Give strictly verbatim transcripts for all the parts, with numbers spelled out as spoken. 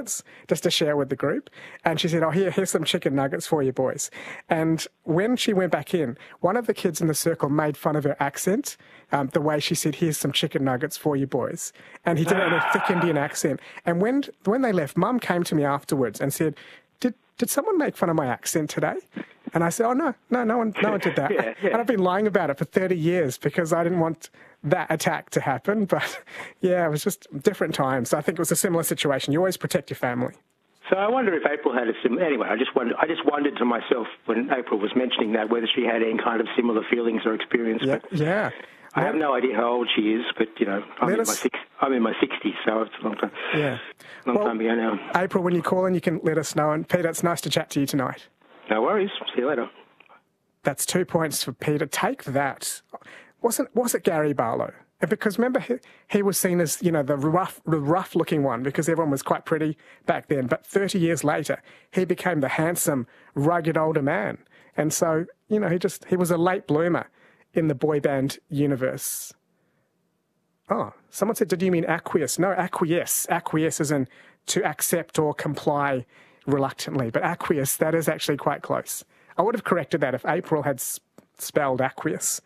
nuggets just to share with the group. And she said, oh, here, here's some chicken nuggets for you boys. And when she went back in, one of the kids in the circle made fun of her accent, um, the way she said, here's some chicken nuggets for you boys. And he did it in a thick Indian accent. And when when they left, Mum came to me afterwards and said, did, did someone make fun of my accent today? And I said, oh, no, no, no one no one did that. yeah, yeah. And I've been lying about it for thirty years because I didn't want that attack to happen. But, yeah, it was just different times. I think it was a similar situation. You always protect your family. So I wonder if April had a similar... Anyway, I just wondered, I just wondered to myself when April was mentioning that whether she had any kind of similar feelings or experience. Yeah, but yeah. I have no idea how old she is, but, you know, I'm, in, us... my six, I'm in my sixties, so it's a long time, yeah. long well, time ago now. April, when you call in, you can let us know. And, Peter, it's nice to chat to you tonight. No worries. See you later. That's two points for Peter. Take that. Wasn't was it Gary Barlow? And because remember, he, he was seen as, you know, the rough, the rough-looking one because everyone was quite pretty back then. But thirty years later, he became the handsome, rugged older man. And so, you know, he just he was a late bloomer in the boy band universe. Oh, someone said, did you mean acquiesce? No, acquiesce. Acquiesce is in to accept or comply reluctantly. But acquiesce, that is actually quite close. I would have corrected that if April had spelled acquiesce.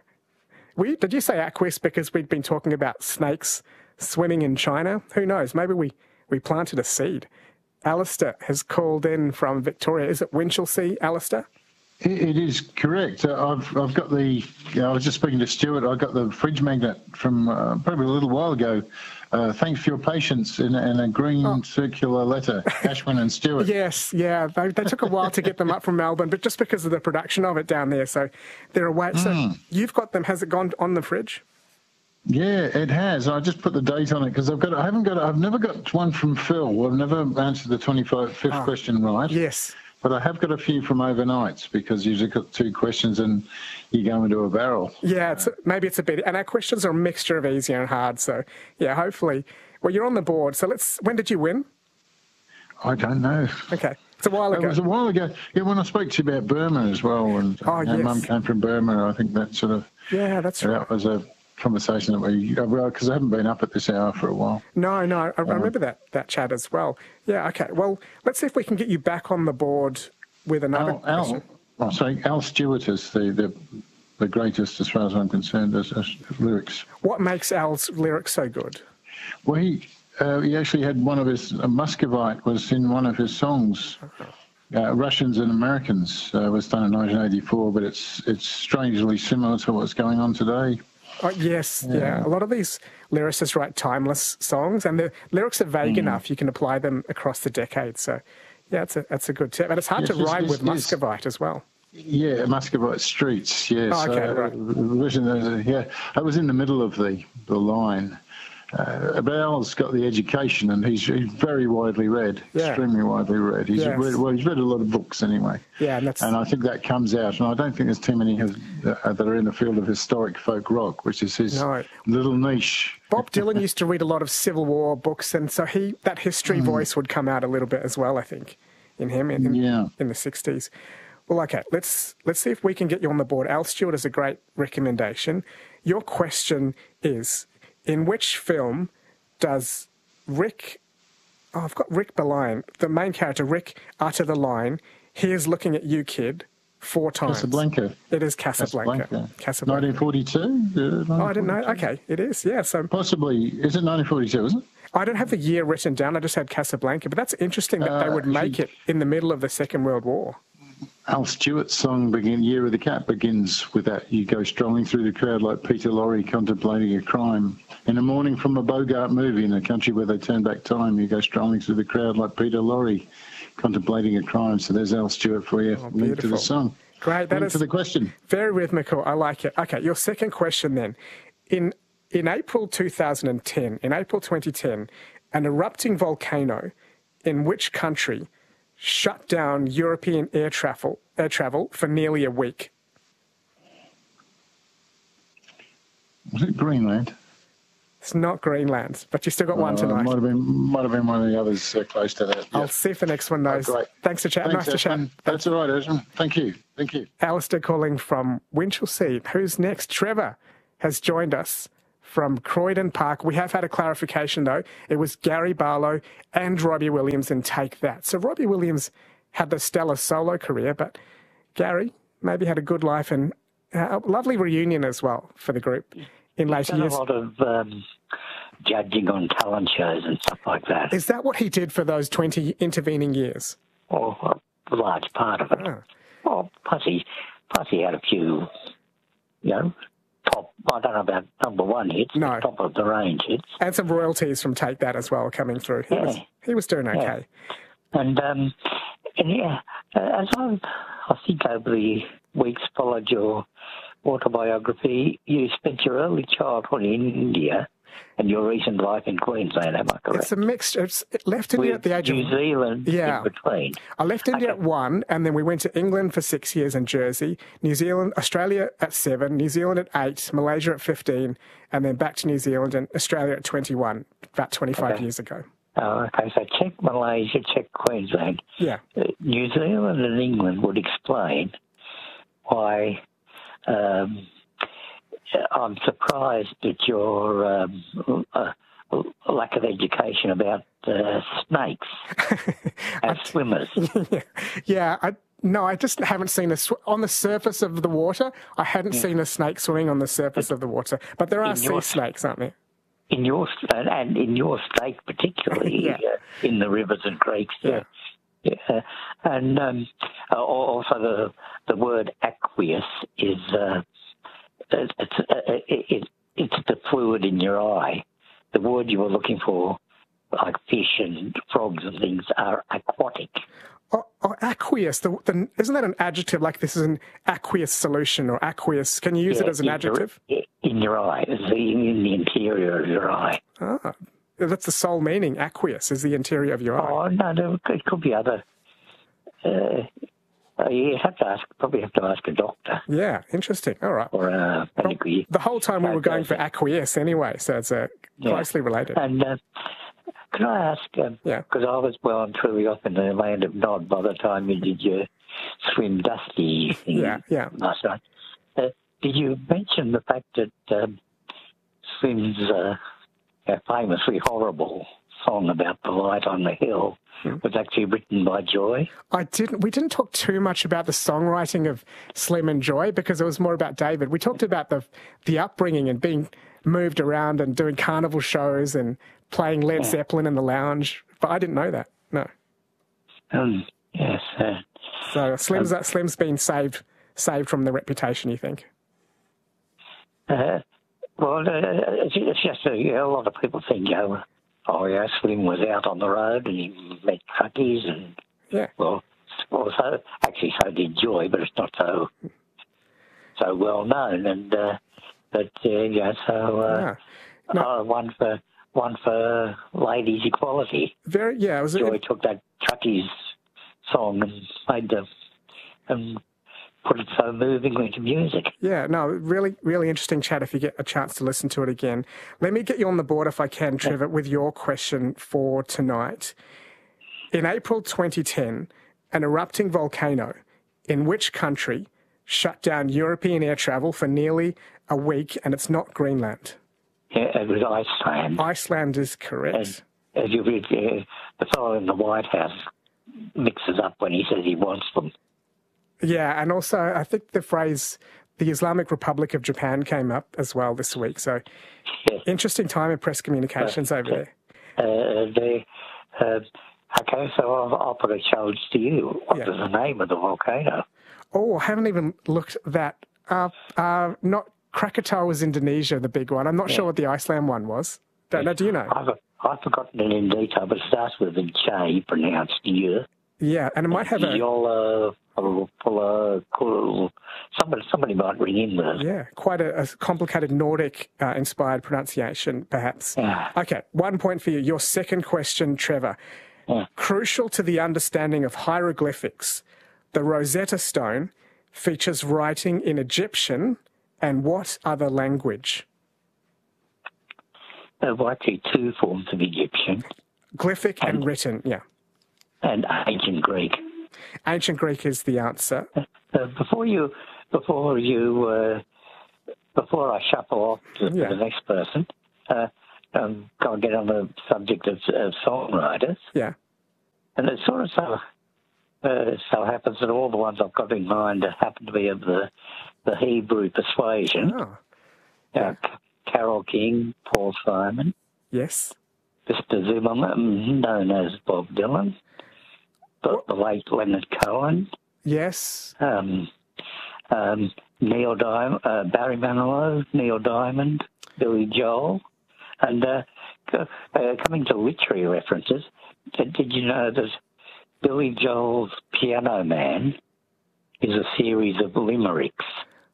We, did you say acquiesce because we'd been talking about snakes swimming in China? Who knows? Maybe we, we planted a seed. Alistair has called in from Victoria. Is it Winchelsea, Alistair? It is correct. Uh, I've I've got the. You know, I was just speaking to Stuart. I got the fridge magnet from uh, probably a little while ago. Uh, thanks for your patience in, in a green oh. circular letter, Ashwin and Stuart. Yes, yeah. They, they took a while to get them up from Melbourne, but just because of the production of it down there, so they're away. So mm. you've got them. Has it gone on the fridge? Yeah, it has. I just put the date on it because I've got. I haven't got. I've never got one from Phil. I've never answered the twenty-fifth oh. question right. Yes. But I have got a few from overnights because you've got two questions and you go into a barrel. Yeah, it's, maybe it's a bit... And our questions are a mixture of easy and hard. So, yeah, hopefully... Well, you're on the board. So let's... When did you win? I don't know. Okay. It's a while ago. It was a while ago. Yeah, when I spoke to you about Burma as well. And oh, you know, yes. Mum came from Burma. I think that sort of... Yeah, that's right. That was a conversation that we... Because I haven't been up at this hour for a while. No, no. I, I remember that, that chat as well. Yeah, okay. Well, let's see if we can get you back on the board with another Al, question. Al, oh, sorry, Al Stewart is the, the, the greatest, as far as I'm concerned, as, as lyrics. What makes Al's lyrics so good? Well, he uh, he actually had one of his... Uh, Muscovite was in one of his songs. Uh, Russians and Americans uh, was done in nineteen eighty-four, but it's it's strangely similar to what's going on today. Oh, yes, yeah. yeah. A lot of these lyricists write timeless songs, and the lyrics are vague mm. enough. You can apply them across the decades. So, yeah, that's a, that's a good tip. And it's hard yes, to rhyme with Muscovite as well. Yeah, Muscovite streets, yes. Oh, okay, uh, right. Yeah, I was in the middle of the, the line. Uh, but Al's got the education, and he's, he's very widely read, yeah. extremely widely read. He's yes. read, well, he's read a lot of books anyway. Yeah, and, that's... and I think that comes out. And I don't think there's too many has, uh, that are in the field of historic folk rock, which is his no. little niche. Bob Dylan used to read a lot of Civil War books, and so he that history mm. voice would come out a little bit as well, I think, in him in, in, yeah. in the sixties. Well, okay, let's let's see if we can get you on the board. Al Stewart is a great recommendation. Your question is, in which film does Rick, oh, I've got Rick Beline, the main character, Rick, utter the line, "Here's looking at you, kid," four times? Casablanca. It is Casablanca. Casablanca. Casablanca. nineteen forty-two? Yeah, oh, I didn't know. Okay, it is, yeah. So possibly, is it nineteen forty-two, is it? I don't have the year written down, I just had Casablanca, but that's interesting that uh, they would make it in the middle of the Second World War. Al Stewart's song, begin, Year of the Cat, begins with that. You go strolling through the crowd like Peter Lorre contemplating a crime. In a morning from a Bogart movie in a country where they turn back time, you go strolling through the crowd like Peter Lorre contemplating a crime. So there's Al Stewart for you. Oh, link to the song. Great. That link is to the question. Very rhythmical. I like it. Okay, your second question then. In in April two thousand ten, in April twenty ten, an erupting volcano in which country shut down European air travel, air travel for nearly a week? Was it Greenland? It's not Greenland, but you still got one uh, tonight. Might have been, might have been one of the others uh, close to that. Yeah. I'll see if the next one knows. Oh, great. Thanks for chatting. Thanks, nice Ashwin. to chat. That's all right, Ashwin. Thank you. Thank you. Alistair calling from Winchelsea. Who's next? Trevor has joined us from Croydon Park. We have had a clarification, though. It was Gary Barlow and Robbie Williams in Take That. So Robbie Williams had the stellar solo career, but Gary maybe had a good life and a lovely reunion as well for the group in later years. A lot of um, judging on talent shows and stuff like that. Is that what he did for those twenty intervening years? Or a large part of it. Oh. Well, plus he, plus he had a few, you know, top, I don't know about number one hits, no. but top of the range hits. And some royalties from Take That as well coming through. He, yeah. was, he was doing okay. Yeah. And, um, and yeah, as I, I think over the weeks followed your autobiography, you spent your early childhood in India and your recent life in Queensland, am I correct? It's a mixture. It's left India With at the age New of... New Zealand yeah. in between. I left India okay. at one, and then we went to England for six years in Jersey, New Zealand, Australia at seven, New Zealand at eight, Malaysia at fifteen, and then back to New Zealand and Australia at twenty-one, about twenty-five okay. years ago. Oh, okay, so check Malaysia, check Queensland. Yeah. Uh, New Zealand and England would explain why um, I'm surprised at your um, uh, lack of education about uh, snakes as swimmers. yeah, yeah I, no, I just haven't seen a sw- on the surface of the water. I hadn't yeah. seen a snake swimming on the surface of the water, but there are in sea your, snakes, aren't there? In your and in your state, particularly yeah. uh, in the rivers and creeks. Yeah, yeah. yeah. And um, also the the word aqueous is uh, it's uh, it, it's the fluid in your eye. The word you were looking for, like fish and frogs and things, are aquatic. Oh, oh aqueous. The, the, isn't that an adjective? Like this is an aqueous solution or aqueous. Can you use yeah, it as an adjective? Your, in your eye. It's in the interior of your eye. Ah, that's the sole meaning. Aqueous is the interior of your eye. Oh, no, no it could be other... Uh, you have to ask, probably have to ask a doctor. Yeah, interesting. All right. Or uh, well, the whole time we were going for acquiesce anyway, so it's uh, closely yeah. related. And uh, can I ask, um, yeah. because I was well and truly off in the land of Nod by the time you did your swim dusty thing yeah, yeah. last night. Uh, did you mention the fact that um, Swim's uh, a famously horrible song about the light on the hill was actually written by Joy? I didn't. We didn't talk too much about the songwriting of Slim and Joy because it was more about David. We talked about the the upbringing and being moved around and doing carnival shows and playing Led yeah. Zeppelin in the lounge. But I didn't know that. No. Um. Yes. Uh, so Slim's um, Slim's been saved saved from the reputation. You think? Uh, well, uh, it's just uh, you know, a lot of people think, you know, oh, yeah, Slim was out on the road and he met truckies and, yeah. well, well so, actually so did Joy, but it's not so so well known. And, uh, but, uh, yeah, so, uh, yeah. No. uh, one for one for ladies' equality. Very, yeah. It was, Joy it, took that truckies song and made the, and put it so movingly to music. Yeah, no, really, really interesting chat if you get a chance to listen to it again. Let me get you on the board, if I can, Trevor, with your question for tonight. In April twenty ten, an erupting volcano in which country shut down European air travel for nearly a week, and it's not Greenland? Yeah, it was Iceland. Iceland is correct. And, as you read, uh, the fellow in the White House mixes up when he says he wants them. Yeah, and also I think the phrase the Islamic Republic of Japan came up as well this week. So yes. Interesting time in press communications uh, over there. Uh, they, uh, okay, so I'll, I'll put a challenge to you. What yeah. was the name of the volcano? Oh, I haven't even looked that up. Uh, not Krakatoa was Indonesia, the big one. I'm not yeah. sure what the Iceland one was. Don't know. Do you know? I've, I've forgotten it in detail, but it starts with a J, pronounced you. Yeah, and it might have a... Yola, somebody, somebody might ring in with it. Yeah, quite a, a complicated Nordic-inspired uh, pronunciation, perhaps. Yeah. Okay, one point for you. Your second question, Trevor. Yeah. Crucial to the understanding of hieroglyphics, the Rosetta Stone features writing in Egyptian and what other language? There are actually two forms of Egyptian. Glyphic and, and written, yeah. And ancient Greek. Ancient Greek is the answer. Uh, before you, before you uh, before I shuffle off to, Yeah. to the next person, uh, um, got to get on the subject of, of songwriters. Yeah. And it sort of so, uh, so happens that all the ones I've got in mind happen to be of the, the Hebrew persuasion. Oh, Uh, C- Carole King, Paul Simon, yes. Mister Zimmerman, known as Bob Dylan, the, the late Leonard Cohen, Yes. um, um, Neil Diamond, uh, Barry Manilow, Neil Diamond, Billy Joel, and uh, co- uh, coming to literary references, did, did you know that Billy Joel's Piano Man is a series of limericks?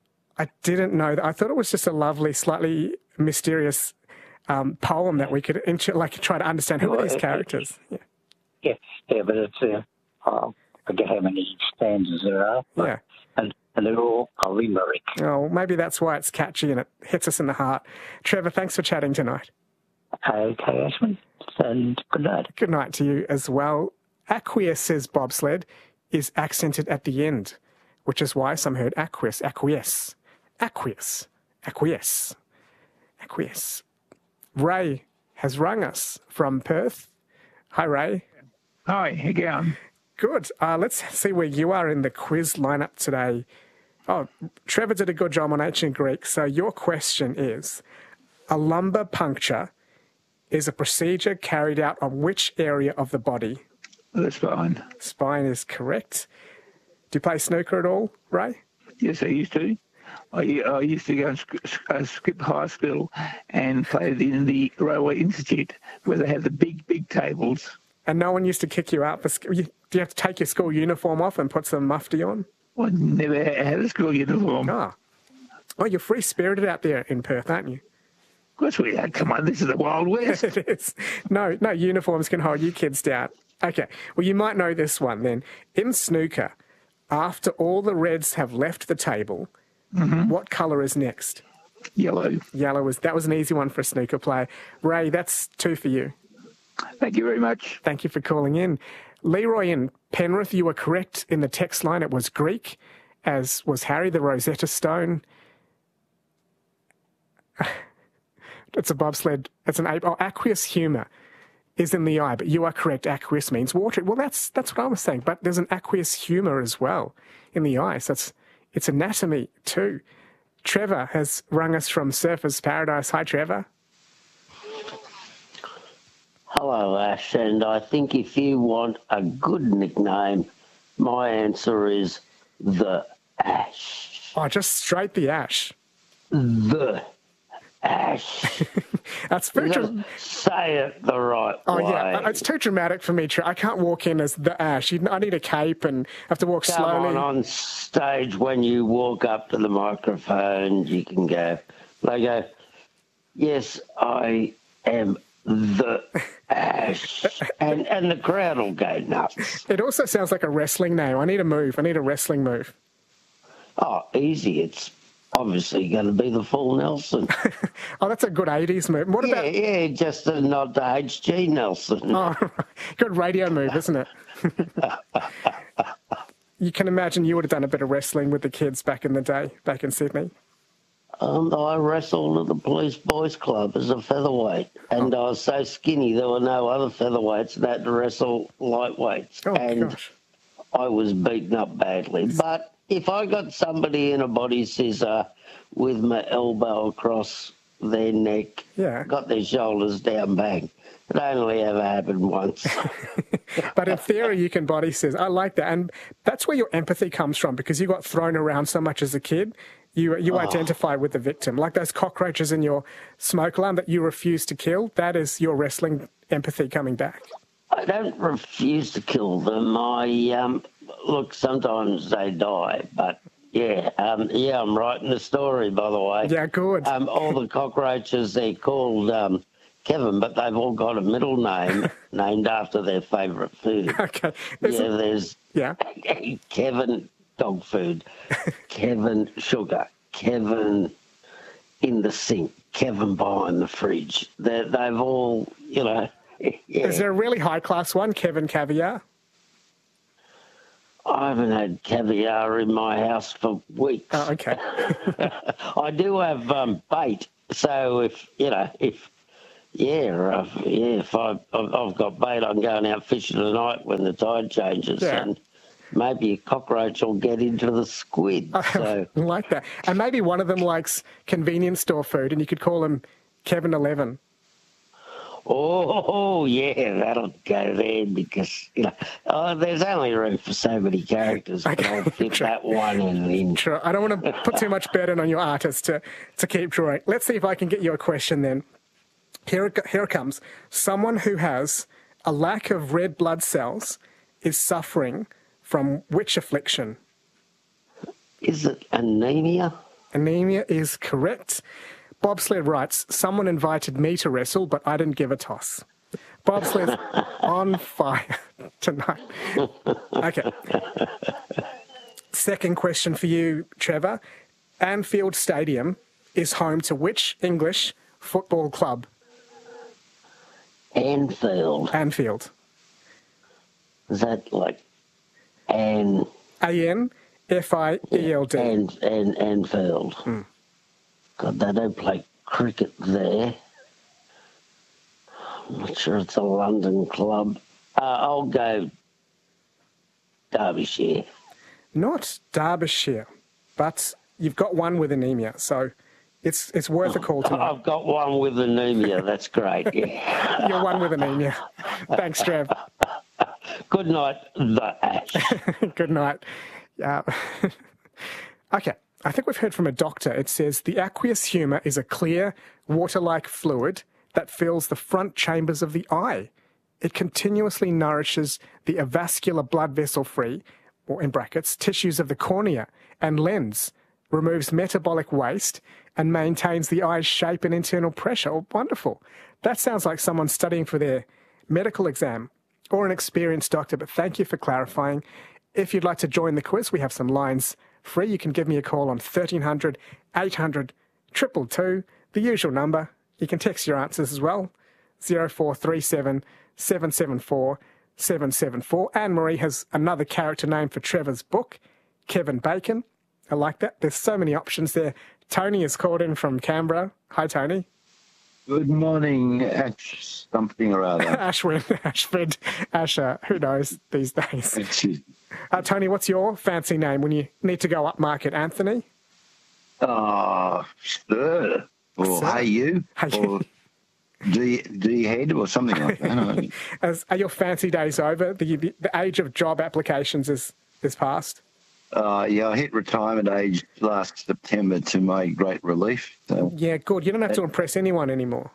I didn't know that. I thought it was just a lovely, slightly mysterious um, poem that we could int- like try to understand who are these characters. Yeah. Yeah, yeah, but it's uh, oh, I forget how many stanzas there are. But, Yeah. and and they're all a limerick. Oh, maybe that's why it's catchy and it hits us in the heart. Trevor, thanks for chatting tonight. Okay, Ashman, and good night. Good night to you as well. Acquiesce, says Bobsled, is accented at the end, which is why some heard acquiesce, acquiesce, acquiesce, acquiesce, acquiesce. Ray has rung us from Perth. Hi, Ray. Hi, how you going? Good. Uh, let's see where you are in the quiz lineup today. Oh, Trevor did a good job on ancient Greek. So your question is, a lumbar puncture is a procedure carried out on which area of the body? That's fine. Spine is correct. Do you play snooker at all, Ray? Yes, I used to. I, I used to go and sk- uh, skip high school and played in the Railway Institute where they have the big, big tables. And no one used to kick you out for sk- you, do you have to take your school uniform off and put some mufti on? I never had a school uniform. Ah. Oh, you're free-spirited out there in Perth, aren't you? Of course we are. Come on, this is the Wild West. It is. No, no uniforms can hold you kids down. Okay, well, you might know this one then. In snooker, after all the reds have left the table, Mm-hmm. what colour is next? Yellow. Yellow is. That was an easy one for a snooker player. Ray, that's two for you. Thank you very much. Thank you for calling in. Leroy in Penrith, you were correct in the text line. It was Greek, as was Harry, the Rosetta Stone. It's a bobsled. It's an ape. Oh, aqueous humour is in the eye, but you are correct. Aqueous means water. Well, that's that's what I was saying. But there's an aqueous humour as well in the eye. So it's, it's anatomy too. Trevor has rung us from Surfers Paradise. Hi, Trevor. Hello, Ash, and I think if you want a good nickname, my answer is the Ash. Oh, just straight the ash. The Ash. That's You very gotta dra- say it the right Oh, way. yeah. It's too dramatic for me. Tre- I can't walk in as the ash. You- I need a cape and have to walk Come slowly. on, on stage when you walk up to the microphone, you can go, they go, yes, I am the Ash. and, and the crowd will go nuts. It also sounds like a wrestling name. I need a move. I need a wrestling move. Oh, easy. It's obviously going to be the full Nelson. Oh, that's a good eighties move. What Yeah, about... yeah, just a nod to H G Nelson. Oh, good radio move, isn't it? You can imagine you would have done a bit of wrestling with the kids back in the day, back in Sydney. Um, I wrestled at the Police Boys Club as a featherweight, and I was so skinny there were no other featherweights, and I had to wrestle lightweights. Oh, and gosh. I was beaten up badly. But if I got somebody in a body scissor with my elbow across their neck, Yeah. got their shoulders down, bang. It only ever happened once. But in theory, you can body scissors. I like that. And that's where your empathy comes from, because you got thrown around so much as a kid. You you Oh. identify with the victim. Like those cockroaches in your smoke alarm that you refuse to kill. That is your wrestling empathy coming back. I don't refuse to kill them. I um, look, sometimes they die, but yeah, um, yeah, I'm writing the story, by the way. Yeah, good. Um, all the cockroaches, they're called um, Kevin, but they've all got a middle name named after their favourite food. Okay. Is Yeah, it- there's yeah. Kevin dog food, Kevin sugar, Kevin in the sink, Kevin behind the fridge. They're, they've all, you know. Yeah. Is there a really high class one, Kevin Caviar? I haven't had caviar in my house for weeks. Oh, okay. I do have um, bait, so if you know, if yeah, uh, yeah, if I, I've, I've got bait, I'm going out fishing tonight when the tide changes, Yeah. and maybe a cockroach will get into the squid. So I like that. And maybe one of them likes convenience store food, and you could call him Kevin Eleven. Oh, yeah, that'll go there because, you know, oh, there's only room for so many characters, but Okay. I'll fit that one in. Sure. I don't want to put too much burden on your artist to, to keep drawing. Let's see if I can get you a question then. Here it, here it comes. Someone who has a lack of red blood cells is suffering from which affliction? Is it anemia? Anemia is correct. Bobsled writes, someone invited me to wrestle, but I didn't give a toss. Bobsled's on fire tonight. Okay. Second question for you, Trevor. Anfield Stadium is home to which English football club? Anfield. Anfield. Is that like An A N F I E L D. An, An, Anfield? Hmm. God, they don't play cricket there. I'm not sure it's a London club. Uh, I'll go Derbyshire. Not Derbyshire, but you've got one with anemia, so it's it's worth a call tonight. I've got one with anemia. That's great. Yeah. You're one with anemia. Thanks, Trev. Good night, the Ash. Good night. Yeah. Okay. I think we've heard from a doctor. It says the aqueous humour is a clear, water-like fluid that fills the front chambers of the eye. It continuously nourishes the avascular blood vessel-free, or in brackets, tissues of the cornea and lens, removes metabolic waste, and maintains the eye's shape and internal pressure. Oh, wonderful. That sounds like someone studying for their medical exam or an experienced doctor, but thank you for clarifying. If you'd like to join the quiz, we have some lines free. You can give me a call on thirteen hundred, eight hundred, two two two, the usual number. You can text your answers as well, zero four three seven, seven seven four, seven seven four. Anne-Marie has another character name for Trevor's book, Kevin Bacon. I like that. There's so many options there. Tony is called in from Canberra. Hi, Tony. Good morning, Ash something or other. Ashwin, Ashford, Asher, who knows these days. It's just, Uh, Tony, what's your fancy name when you need to go upmarket? Anthony? oh, sir, or Sir. hey you, Hey you. or D, D head or something like that. I don't know. As, are your fancy days over? The, the, the age of job applications is, is past? Uh, yeah, I hit retirement age last September to my great relief. So, Yeah, good. You don't have to impress anyone anymore.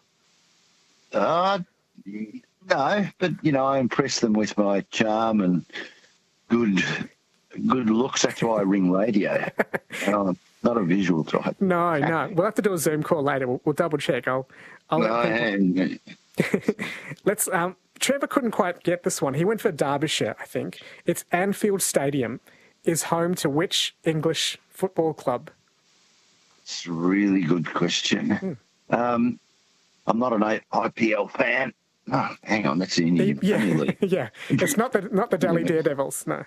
uh, no, but, you know, I impress them with my charm and good good looks. That's why I ring radio. uh, not a visual type. No, no. We'll have to do a Zoom call later. We'll, we'll double check. I'll, I'll No, let people- and, Let's. Um, Trevor couldn't quite get this one. He went for Derbyshire, I think. It's Anfield Stadium is home to which English football club? It's a really good question. Um, I'm not an I P L fan. Oh, hang on, that's the Indian Yeah, Premier League. yeah. It's not the not the Delhi Daredevils. No.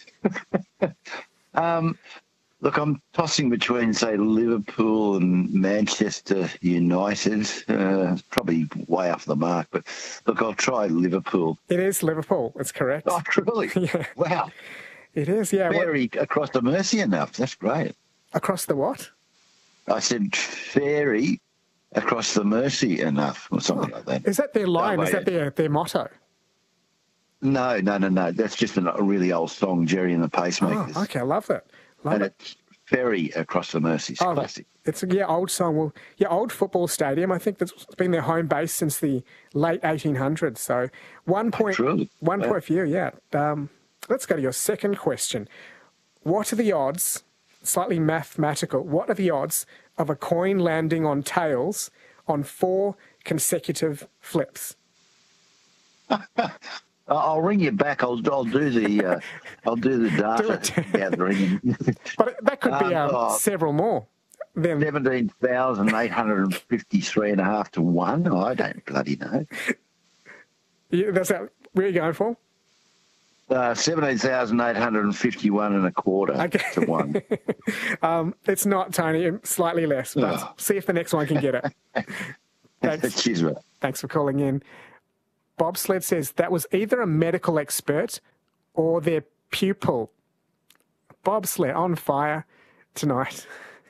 um, look, I'm tossing between, say, Liverpool and Manchester United. Uh, probably way off the mark, but look, I'll try Liverpool. It is Liverpool. It's correct. Oh, truly? Yeah. Wow. It is. Yeah. What, Very across the Mersey enough. That's great. across the what? I said ferry across the Mersey enough or something like that. Is that their line? Oh, Is that yeah. their their motto? No, no, no, no. That's just a, a really old song, Jerry and the Pacemakers. Oh, okay. I love that. Love And it. it's ferry across the Mersey. It's Oh, classic. It's a yeah, old song. Well, yeah, old football stadium. I think that's been their home base since the late eighteen hundreds. So one point, Truly. one Yeah. point for you. Yeah. Um, let's go to your second question. What are the odds? Slightly mathematical. What are the odds of a coin landing on tails on four consecutive flips? I- I'll ring you back. I'll I'll do the uh, I'll do the data it. gathering. But that could be Um, um, oh. several more. Then Seventeen thousand eight hundred and fifty-three and a half to one. Oh, I don't bloody know. you, that's that. Where are you going for? Uh, seventeen thousand eight hundred fifty-one and a quarter Okay. to one. um, it's not, Tony. Slightly less, but Oh. see if the next one can get it. Thanks. Cheers, mate. Thanks for calling in. Bobsled says that was either a medical expert or their pupil. Bobsled on fire tonight.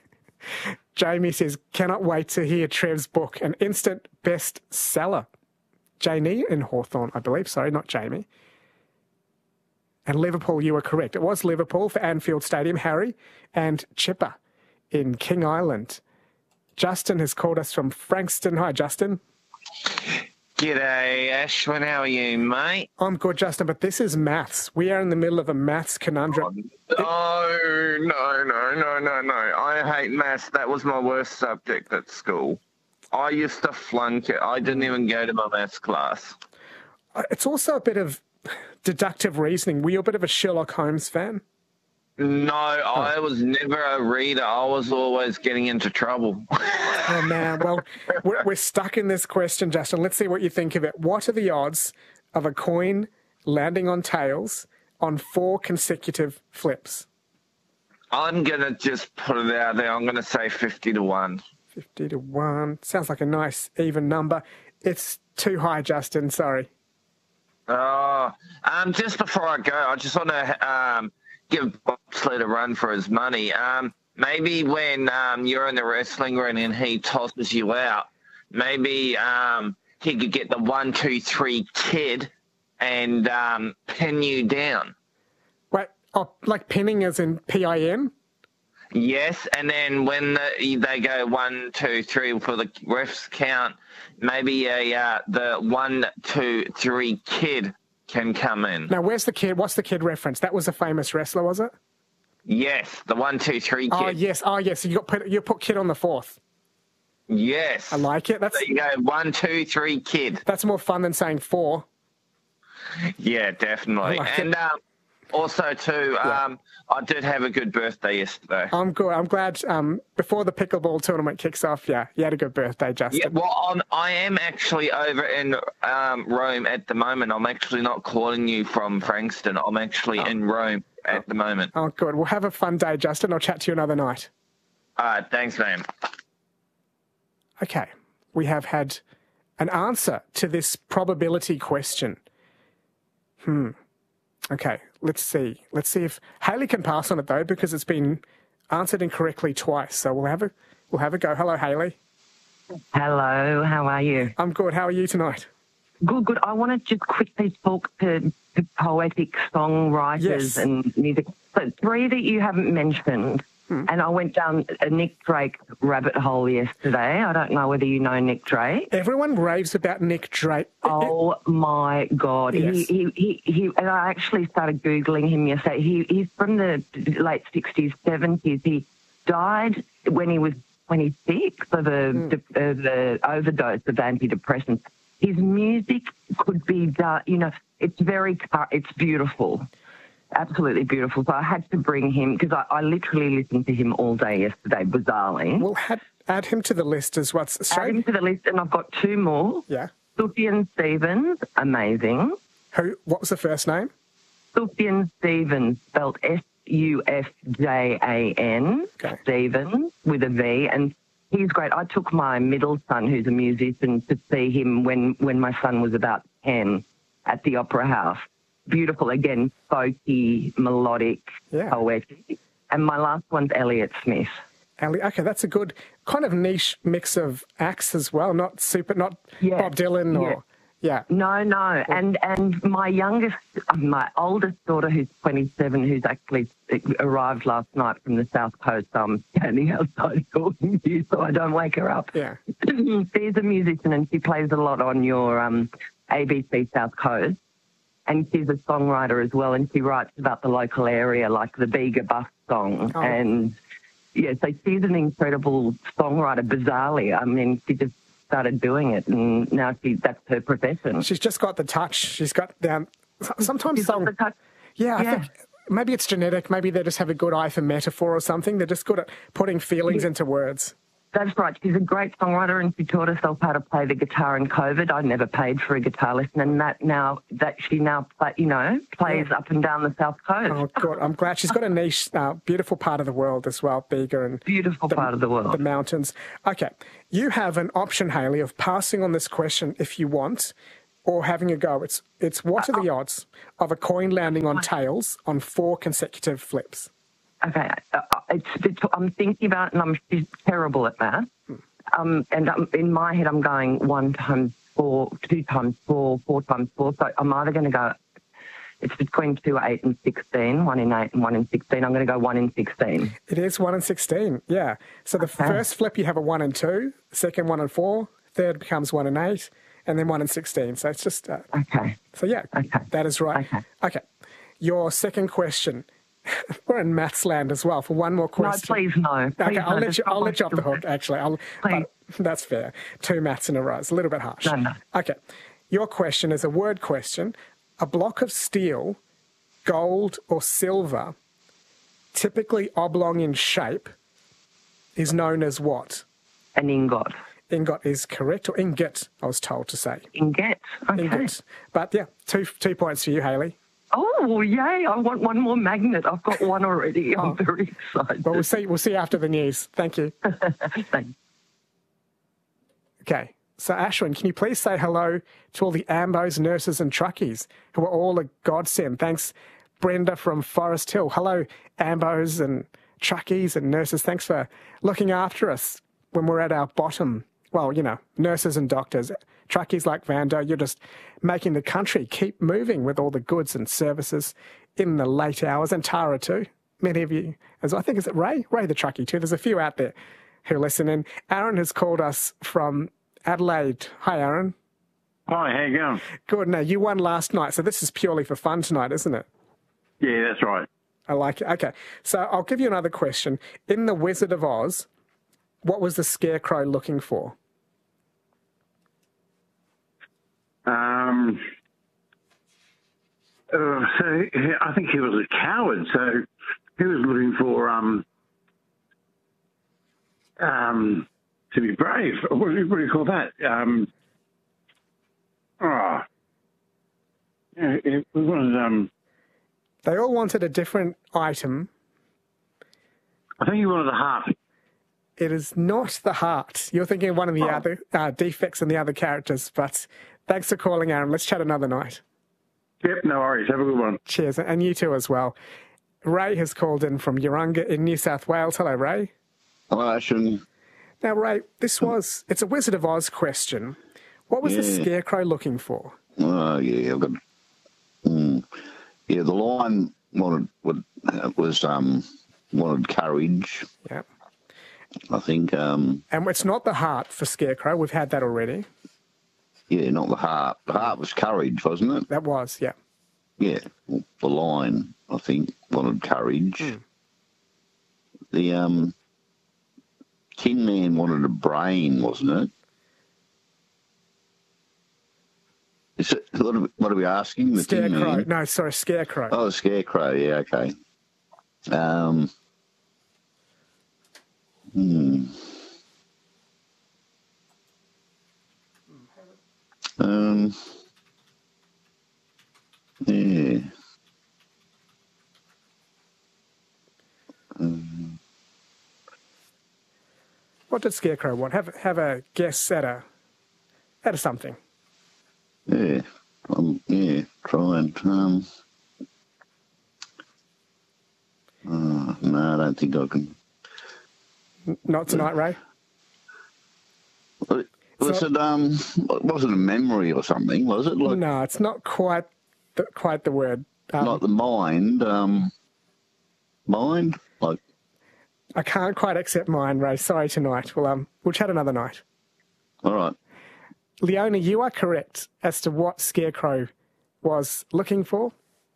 Jamie says, cannot wait to hear Trev's book, an instant bestseller. Janie in Hawthorne, I believe. Sorry, not Jamie. And Liverpool, you were correct. It was Liverpool for Anfield Stadium, Harry, and Chipper in King Island. Justin has called us from Frankston. Hi, Justin. G'day, Ashwin. How are you, mate? I'm good, Justin, but this is maths. We are in the middle of a maths conundrum. Oh, no, no, no, no, no. I hate maths. That was my worst subject at school. I used to flunk it. I didn't even go to my maths class. It's also a bit of deductive reasoning. Were you a bit of a Sherlock Holmes fan? No, I was never a reader. I was always getting into trouble. Oh, man. Well, we're, we're stuck in this question, Justin. Let's see what you think of it. What are the odds of a coin landing on tails on four consecutive flips? I'm going to just put it out there. I'm going to say fifty to one. fifty to one. Sounds like a nice, even number. It's too high, Justin. Sorry. Oh, um, just before I go, I just want to um, give Bobsled a run for his money. Um, maybe when um, you're in the wrestling ring and he tosses you out, maybe um, he could get the one, two, three kid and um, pin you down. Wait, oh, like pinning as in P I N? Yes, and then when the, they go one, two, three for the refs count, maybe a uh, the one, two, three kid can come in. Now, where's the kid? What's the kid reference? That was a famous wrestler, was it? Yes, the one, two, three kid. Oh, yes. Oh, yes. You got put, you put kid on the fourth. Yes. I like it. That's There you go, one, two, three kid. that's more fun than saying four. Yeah, definitely. I like it. And um, also, too, Yeah. um, I did have a good birthday yesterday. I'm good. I'm glad. Um, before the pickleball tournament kicks off, yeah, you had a good birthday, Justin. Yeah, well, I'm, I am actually over in um, Rome at the moment. I'm actually not calling you from Frankston. I'm actually Oh. in Rome at the moment. Oh, good. Well, have a fun day, Justin. I'll chat to you another night. All right, thanks, man. Okay. We have had an answer to this probability question. Hmm. Okay. Let's see. Let's see if Haley can pass on it though, because it's been answered incorrectly twice. So we'll have a we'll have a go. Hello, Haley. Hello, how are you? I'm good. How are you tonight? Good, good. I want to just quickly talk to, to poetic songwriters Yes. and music. So three that you haven't mentioned, Hmm. and I went down a Nick Drake rabbit hole yesterday. I don't know whether you know Nick Drake. Everyone raves about Nick Drake. Oh my God! Yes. He, he, he, he, and I actually started googling him yesterday. He, he's from the late sixties, seventies. He died when he was twenty-six of a, Mm. de- of the overdose of antidepressants. His music could be done. You know, it's very, cu- it's beautiful. Absolutely beautiful. So I had to bring him because I, I literally listened to him all day yesterday, bizarrely. We'll add, add him to the list as what's Add him straight. to the list, and I've got two more. Yeah. Sufjan Stevens, amazing. Who? What was the first name? Sufjan Stevens, spelled S U F J A N, Okay. Stevens, with a V, and he's great. I took my middle son, who's a musician, to see him when, when my son was about ten at the Opera House. Beautiful, again, folky, melodic, Yeah. poetic. And my last one's Elliott Smith. Ali. Okay, that's a good kind of niche mix of acts as well. Not super, not Yeah. Bob Dylan or yeah. No, no. And and my youngest, uh, my oldest daughter, who's twenty-seven, who's actually arrived last night from the South Coast. I'm standing outside talking to you so I don't wake her up. Yeah. She's a musician and she plays a lot on your um, A B C South Coast. And she's a songwriter as well, and she writes about the local area, like the Bega Bus song. Oh. And, yeah, so she's an incredible songwriter, bizarrely. I mean, she just started doing it, and now she that's her profession. She's just got the touch. She's got down. Sometimes She's got song. the touch. Yeah, I Yeah. think maybe it's genetic. Maybe they just have a good eye for metaphor or something. They're just good at putting feelings into words. That's right. She's a great songwriter, and she taught herself how to play the guitar in COVID. I never paid for a guitar lesson, and that now that she now play, you know, plays yeah. up and down the South Coast. Oh God, I'm glad she's got a niche, uh, beautiful part of the world as well, Bega, and beautiful the, part of the world, the mountains. Okay, you have an option, Hayley, of passing on this question if you want, or having a go. It's it's what are the odds of a coin landing on tails on four consecutive flips? Okay, uh, it's, it's, I'm thinking about it, and I'm she's terrible at math. Um, and um, in my head, I'm going one times four, two times four, four times four. So I'm either going to go, it's between two, eight, and sixteen, one in eight and one in sixteen. I'm going to go one in sixteen. It is one in sixteen, yeah. So the okay. first flip, you have a one in two, second one in four, third becomes one in eight, and then one in sixteen. So it's just... Uh, okay. So, yeah, okay. that is right. Okay. Okay. Your second question... We're in maths land as well for one more question. No, please no. Please okay, I'll no. let you. I'll let you off the hook. Actually, I'll. But that's fair. Two maths in a row. It's a little bit harsh. No, no. Okay, your question is a word question. A block of steel, gold or silver, typically oblong in shape, is known as what? An ingot. Ingot is correct, or ingot, I was told to say. Ingot. Okay. Ingot. But yeah, two two points for you, Hayley. Oh, yay. I want one more magnet. I've got one already. I'm oh. very excited. Well, we'll see, we'll see after the news. Thank you. Thanks. Okay. So, Ashwin, can you please say hello to all the ambos, nurses and truckies who are all a godsend? Thanks, Brenda from Forest Hill. Hello, ambos and truckies and nurses. Thanks for looking after us when we're at our bottom. Well, you know, nurses and doctors. Truckies like Vando, you're just making the country keep moving with all the goods and services in the late hours. And Tara too. Many of you, as I think, is it Ray? Ray the truckie too. There's a few out there who listen in. Aaron has called us from Adelaide. Hi, Aaron. Hi, how you going? Good. Now, you won last night, so this is purely for fun tonight, isn't it? Yeah, that's right. I like it. Okay, so I'll give you another question. In The Wizard of Oz, what was the Scarecrow looking for? Um, uh, so I think he was a coward. So he was looking for um, um, to be brave. What do you, what do you call that? Um, oh, yeah, it was. Um, they all wanted a different item. I think he wanted the heart. It is not the heart. You're thinking of one of the oh. other uh, defects in the other characters, but. Thanks for calling, Aaron. Let's chat another night. Yep, no worries. Have a good one. Cheers. And you too as well. Ray has called in from Urunga in New South Wales. Hello, Ray. Hello, Ashton. Now, Ray, this was, it's a Wizard of Oz question. What was yeah. the Scarecrow looking for? Oh, yeah, I've got, mm, yeah, the line wanted, was, um, wanted courage. Yeah. I think. Um, and it's not the heart for Scarecrow. We've had that already. Yeah, not the heart. The heart was courage, wasn't it? That was, yeah. Yeah, the line, I think, wanted courage. Mm. The um, Tin Man wanted a brain, wasn't it? Is it what, are we, what are we asking? The Scarecrow. Tin Man? No, sorry, Scarecrow. Oh, Scarecrow, yeah, okay. Um, hmm. Um, yeah. Um, what did Scarecrow want? Have have a guess at a at a something. Yeah, um, yeah. Try and um. Uh, no, I don't think I can. Not tonight, Ray. What? Was so, it um? Wasn't a memory or something? Was it? Like, no, it's not quite the, quite the word. Um, like the mind. Um, mind. Like I can't quite accept mind, Ray. Sorry tonight. Well, um, we'll chat another night. All right. Leona, you are correct as to what Scarecrow was looking for.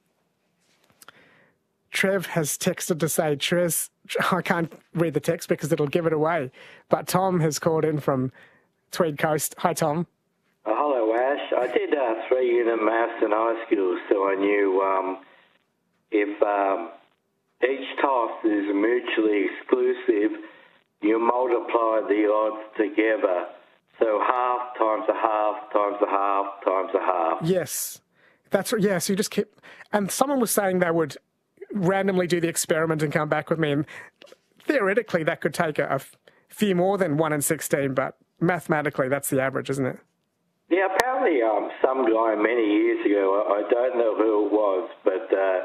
Trev has texted to say, Trez, I can't read the text because it'll give it away. But Tom has called in from Tweed Coast. Hi, Tom. Oh, hello, Ash. I did uh, three-unit maths in high school, so I knew um, if um, each task is mutually exclusive, you multiply the odds together. So half times a half times a half times a half. Yes. That's right. Yeah, so you just keep... And someone was saying they would randomly do the experiment and come back with me. And theoretically, that could take a, a few more than one in sixteen, but mathematically, that's the average, isn't it? Yeah, apparently um, some guy many years ago, I, I don't know who it was, but uh,